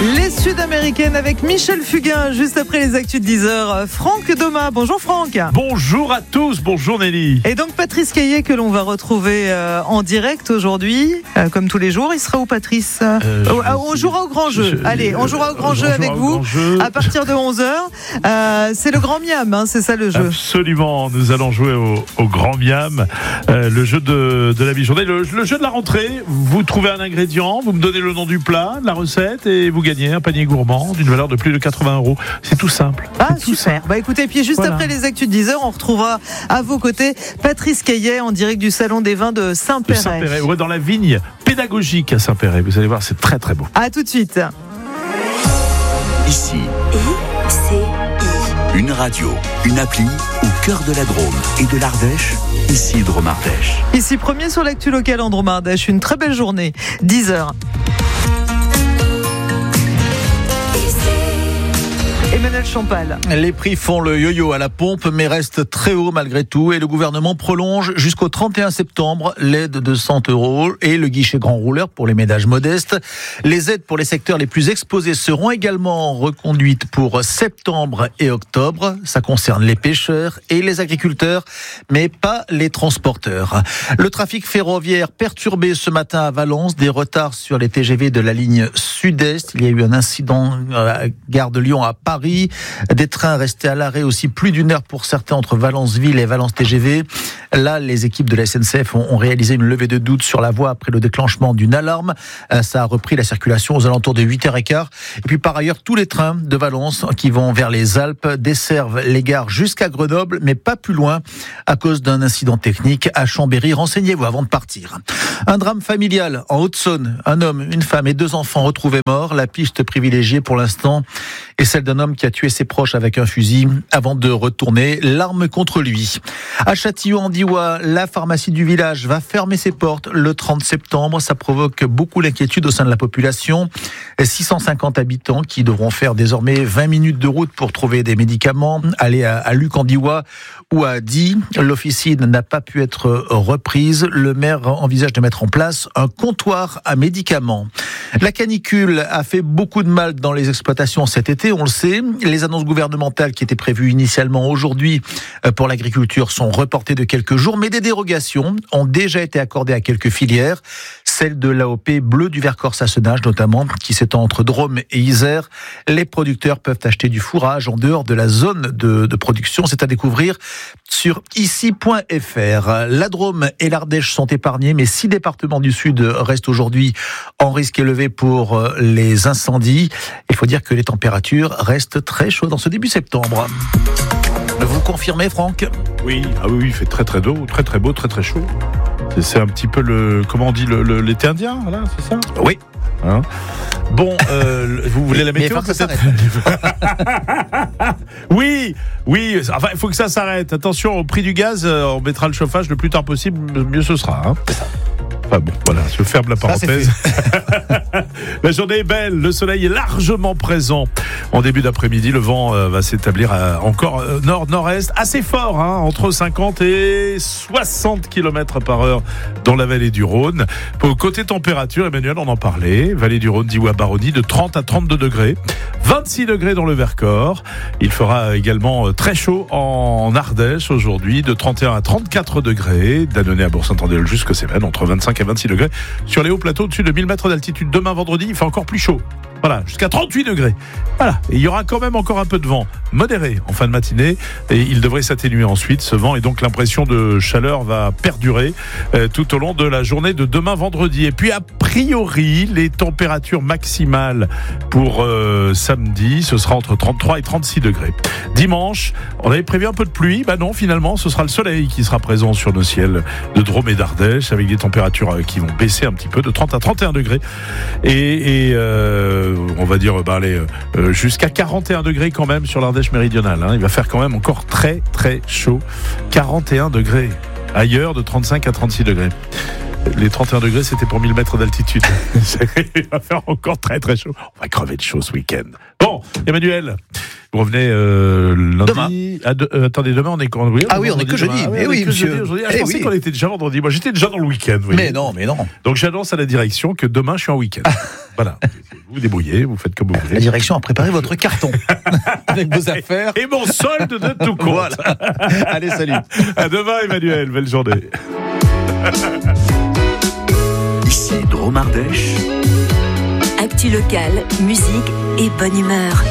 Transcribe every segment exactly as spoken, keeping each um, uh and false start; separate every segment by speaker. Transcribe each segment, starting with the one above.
Speaker 1: Les Sud-Américaines avec Michel Fugain, juste après les actus de dix heures. Franck Doma, bonjour Franck.
Speaker 2: Bonjour à tous, bonjour Nelly.
Speaker 1: Et donc Patrice Caillet que l'on va retrouver euh, en direct aujourd'hui, euh, comme tous les jours. Il sera où Patrice euh, oh, ah, On jouera au grand jeu. Je, Allez, on jouera au grand euh, jeu avec vous jeu. à partir de onze heures. Euh, c'est le Grand Miam, hein, c'est ça le jeu.
Speaker 2: Absolument, nous allons jouer au, au Grand Miam, euh, le jeu de, de la mi-journée, le, le jeu de la rentrée. Vous trouvez un ingrédient, vous me donnez le nom du plat, de la recette et vous gagnez un panier gourmand d'une valeur de plus de quatre-vingts euros. C'est tout simple.
Speaker 1: Ah,
Speaker 2: tout
Speaker 1: super.
Speaker 2: Simple.
Speaker 1: Bah écoutez, puis juste voilà. après les actus de dix heures, on retrouvera à vos côtés Patrice Caillet en direct du Salon des Vins de Saint-Péray.
Speaker 2: De Saint-Péray, ouais, dans la vigne pédagogique à Saint-Péray. Vous allez voir, c'est très très beau.
Speaker 1: À tout de suite.
Speaker 3: Ici, I C I. Une radio, une appli au cœur de la Drôme et de l'Ardèche. Ici Drôme Ardèche.
Speaker 1: Ici premier sur l'actu locale en Drôme Ardèche. Une très belle journée. dix heures. Emmanuel Champal.
Speaker 4: Les prix font le yo-yo à la pompe, mais restent très hauts malgré tout. Et le gouvernement prolonge jusqu'au trente et un septembre l'aide de cent euros et le guichet grand rouleur pour les ménages modestes. Les aides pour les secteurs les plus exposés seront également reconduites pour septembre et octobre. Ça concerne les pêcheurs et les agriculteurs, mais pas les transporteurs. Le trafic ferroviaire perturbé ce matin à Valence. Des retards sur les T G V de la ligne sud-est. Il y a eu un incident à Gare de Lyon à Paris. Des trains restés à l'arrêt aussi plus d'une heure pour certains entre Valence-Ville et Valence T G V. Là, les équipes de la S N C F ont, ont réalisé une levée de doute sur la voie après le déclenchement d'une alarme. Ça a repris la circulation aux alentours de huit heures quinze. Et puis par ailleurs, tous les trains de Valence qui vont vers les Alpes desservent les gares jusqu'à Grenoble, mais pas plus loin à cause d'un incident technique à Chambéry. Renseignez-vous avant de partir. Un drame familial en Haute-Saône. Un homme, une femme et deux enfants retrouvés morts. La piste privilégiée pour l'instant est celle d'un homme qui a tué ses proches avec un fusil avant de retourner l'arme contre lui. À Châtillon-en-Diois, la pharmacie du village va fermer ses portes le trente septembre. Ça provoque beaucoup d'inquiétude au sein de la population. six cent cinquante habitants qui devront faire désormais vingt minutes de route pour trouver des médicaments. Aller à, à Luc-en-Diois ou à Die. L'officine n'a pas pu être reprise. Le maire envisage de mettre en place un comptoir à médicaments. La canicule a fait beaucoup de mal dans les exploitations cet été, on le sait. Les annonces gouvernementales qui étaient prévues initialement aujourd'hui pour l'agriculture sont reportées de quelques jours, mais des dérogations ont déjà été accordées à quelques filières. Celle de l'A O P Bleu du Vercors-Sassenage notamment, qui s'étend entre Drôme et Isère. Les producteurs peuvent acheter du fourrage en dehors de la zone de, de production. C'est à découvrir sur ici point f r. La Drôme et l'Ardèche sont épargnés, mais six départements du Sud restent aujourd'hui en risque élevé pour les incendies. Il faut dire que les températures restent très chaudes en ce début septembre. Vous confirmez, Franck ?
Speaker 2: Oui, ah oui, il fait très très beau, très très beau, très très chaud. C'est, c'est un petit peu le, comment on dit, le, le, l'été indien, voilà, c'est ça ?
Speaker 4: Oui.
Speaker 2: Hein ? Bon, euh, vous voulez la météo peut-être ? Oui, oui. Enfin, il faut que ça s'arrête. Attention au prix du gaz. On mettra le chauffage le plus tard possible, mieux ce sera. Hein. Enfin bon, voilà, je ferme la parenthèse. Ça, la journée est belle, le soleil est largement présent. En début d'après-midi, le vent euh, va s'établir à, encore euh, nord-nord-est, assez fort, hein, entre cinquante et soixante kilomètres par heure dans la vallée du Rhône. Pour côté température, Emmanuel, on en parlait, vallée du Rhône, Diois-Baronnie, de trente à trente-deux degrés, vingt-six degrés dans le Vercors. Il fera également très chaud en Ardèche aujourd'hui, de trente et un à trente-quatre degrés, d'Annonay à Bourg-Saint-Andéol jusqu'au Cévennes, entre vingt-cinq et vingt-six degrés. Sur les hauts plateaux, au-dessus de mille mètres d'altitude, demain vendredi, il fait encore plus chaud. Voilà, jusqu'à trente-huit degrés. Voilà, et il y aura quand même encore un peu de vent modéré en fin de matinée et il devrait s'atténuer ensuite, ce vent, et donc l'impression de chaleur va perdurer euh, tout au long de la journée de demain vendredi. Et puis a priori, les températures maximales pour euh, samedi, ce sera entre trente-trois et trente-six degrés. Dimanche, on avait prévu un peu de pluie, bah non, finalement, ce sera le soleil qui sera présent sur nos ciels de Drôme et d'Ardèche, avec des températures qui vont baisser un petit peu, de trente à trente et un degrés. Et, et euh, on va dire bah, allez, euh, jusqu'à quarante et un degrés quand même sur l'Ardèche méridionale. Hein. Il va faire quand même encore très très chaud. quarante et un degrés. Ailleurs, de trente-cinq à trente-six degrés. Les trente et un degrés, c'était pour mille mètres d'altitude. Il va faire encore très très chaud. On va crever de chaud ce week-end. Bon, Emmanuel, Vous revenez euh, lundi.
Speaker 4: Demain.
Speaker 2: Ah, de, euh, attendez, demain on est quand oui,
Speaker 4: Ah oui, on est que jeudi.
Speaker 2: Ah, oui,
Speaker 4: Eh
Speaker 2: on
Speaker 4: oui,
Speaker 2: est que
Speaker 4: monsieur.
Speaker 2: jeudi aujourd'hui. Ah, je
Speaker 4: Eh
Speaker 2: pensais
Speaker 4: oui.
Speaker 2: qu'on était déjà vendredi. Moi, j'étais déjà dans le week-end. vous voyez.
Speaker 4: Mais non, mais non.
Speaker 2: Donc j'annonce à la direction que demain je suis en week-end. Voilà. Vous vous débrouillez, vous faites comme vous voulez.
Speaker 4: La direction a préparé votre carton avec vos affaires.
Speaker 2: Et mon solde de tout compte.
Speaker 4: Voilà. Allez, salut.
Speaker 2: À demain, Emmanuel. Belle journée.
Speaker 3: Ici Drôme Ardèche.
Speaker 5: Actu locale, musique et bonne humeur.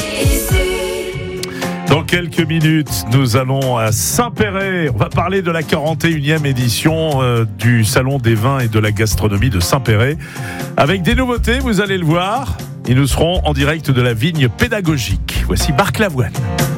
Speaker 2: Dans quelques minutes, nous allons à Saint-Péray. On va parler de la quarante et unième édition euh, du Salon des vins et de la gastronomie de Saint-Péray. Avec des nouveautés, vous allez le voir. Et nous serons en direct de la vigne pédagogique. Voici Marc Lavoine.